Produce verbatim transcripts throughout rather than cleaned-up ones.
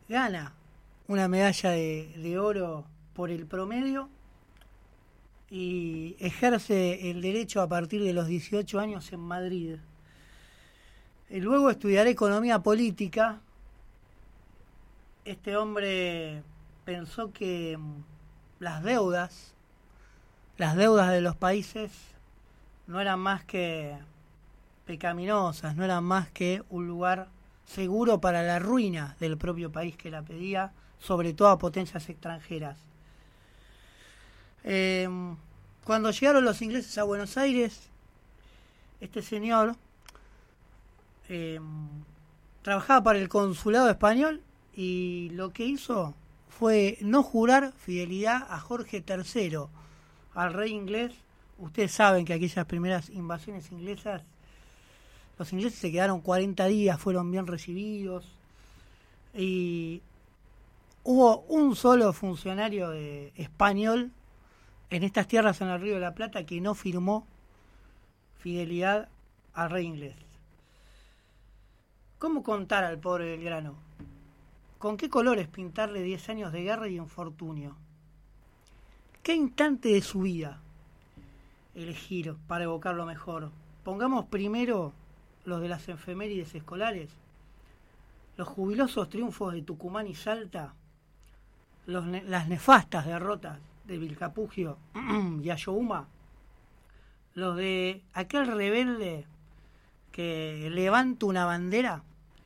gana una medalla de, de oro por el promedio y ejerce el derecho a partir de los dieciocho años en Madrid. Y luego estudiará economía política. Este hombre pensó que las deudas, las deudas de los países no eran más que pecaminosas, no eran más que un lugar seguro para la ruina del propio país que la pedía, sobre todo a potencias extranjeras. Eh, cuando llegaron los ingleses a Buenos Aires, este señor eh, trabajaba para el consulado español y lo que hizo fue no jurar fidelidad a Jorge tercero, al rey inglés. Ustedes saben que aquellas primeras invasiones inglesas, los ingleses se quedaron cuarenta días, fueron bien recibidos y hubo un solo funcionario de, español en estas tierras en el Río de la Plata que no firmó fidelidad al rey inglés. ¿Cómo contar al pobre Belgrano? ¿Con qué colores pintarle diez años de guerra y infortunio? ¿Qué instante de su vida elegir para evocar lo mejor? Pongamos primero los de las efemérides escolares, los jubilosos triunfos de Tucumán y Salta, los ne- las nefastas derrotas de Vilcapugio y Ayohuma, los de aquel rebelde que levanta una bandera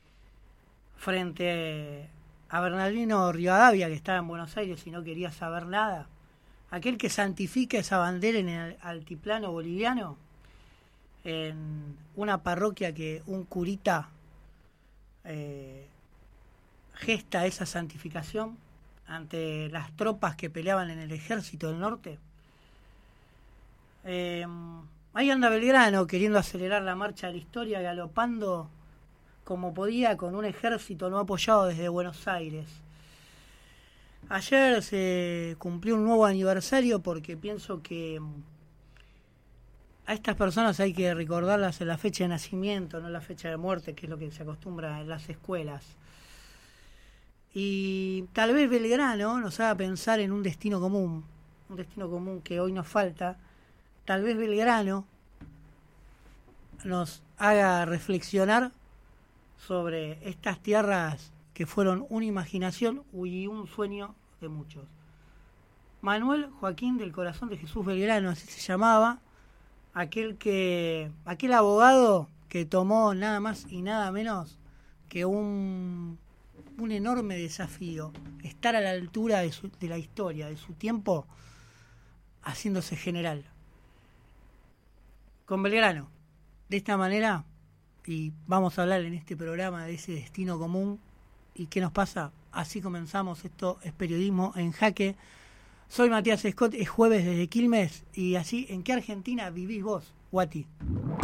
frente a Bernardino Rivadavia, que estaba en Buenos Aires y no quería saber nada, aquel que santifica esa bandera en el altiplano boliviano, en una parroquia que un curita eh, gesta esa santificación ante las tropas que peleaban en el ejército del norte. Eh, ahí anda Belgrano queriendo acelerar la marcha de la historia, galopando como podía con un ejército no apoyado desde Buenos Aires. Ayer se cumplió un nuevo aniversario porque pienso que a estas personas hay que recordarlas en la fecha de nacimiento, no la fecha de muerte, que es lo que se acostumbra en las escuelas. Y tal vez Belgrano nos haga pensar en un destino común, un destino común que hoy nos falta. Tal vez Belgrano nos haga reflexionar sobre estas tierras que fueron una imaginación y un sueño de muchos. Manuel Joaquín del Corazón de Jesús Belgrano, así se llamaba, aquel que, aquel abogado que tomó nada más y nada menos que un, un enorme desafío, estar a la altura de, su, de la historia, de su tiempo, haciéndose general. Con Belgrano, de esta manera, y vamos a hablar en este programa de ese destino común y qué nos pasa. Así comenzamos. Esto es Periodismo en Jaque. Soy Matías Scott, es jueves desde Quilmes y así, ¿en qué Argentina vivís vos, Guati?